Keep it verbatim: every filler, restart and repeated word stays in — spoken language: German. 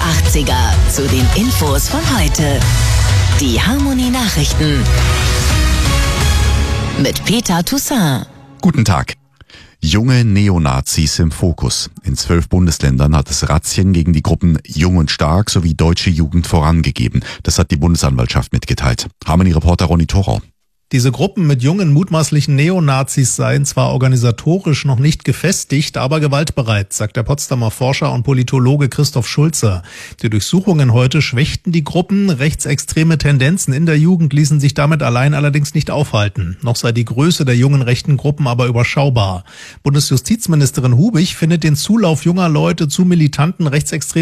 achtziger zu den Infos von heute. Die Harmonie-Nachrichten mit Peter Toussaint. Guten Tag. Junge Neonazis im Fokus. In zwölf Bundesländern hat es Razzien gegen die Gruppen Jung und Stark sowie Deutsche Jugend vorangegeben. Das hat die Bundesanwaltschaft mitgeteilt. Harmonie-Reporter Ronny Thorau. Diese Gruppen mit jungen mutmaßlichen Neonazis seien zwar organisatorisch noch nicht gefestigt, aber gewaltbereit, sagt der Potsdamer Forscher und Politologe Christoph Schulze. Die Durchsuchungen heute schwächten die Gruppen. Rechtsextreme Tendenzen in der Jugend ließen sich damit allein allerdings nicht aufhalten. Noch sei die Größe der jungen rechten Gruppen aber überschaubar. Bundesjustizministerin Hubich findet den Zulauf junger Leute zu militanten rechtsextremen